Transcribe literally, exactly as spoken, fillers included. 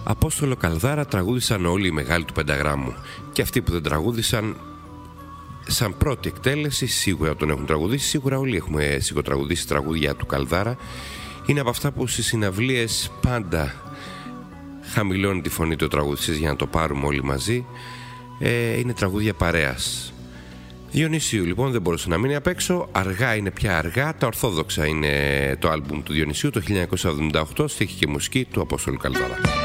Απόστολο Καλδάρα τραγούδησαν όλοι οι μεγάλοι του πενταγράμμου. Και αυτοί που δεν τραγούδησαν, σαν πρώτη εκτέλεση, σίγουρα τον έχουν τραγουδήσει. Σίγουρα όλοι έχουμε σιγοτραγουδήσει τραγούδια του Καλδάρα. Είναι από αυτά που στις συναυλίες πάντα χαμηλώνει τη φωνή του τραγουδιστής για να το πάρουμε όλοι μαζί. ε, Είναι τραγούδια παρέας. Διονυσίου λοιπόν δεν μπορούσε να μείνει απ' έξω. Αργά είναι πια αργά. Τα Ορθόδοξα είναι το άλμπουμ του Διονυσίου το χίλια εννιακόσια εβδομήντα οκτώ. Στίχη και μουσική του Απόστολου Καλδάρα.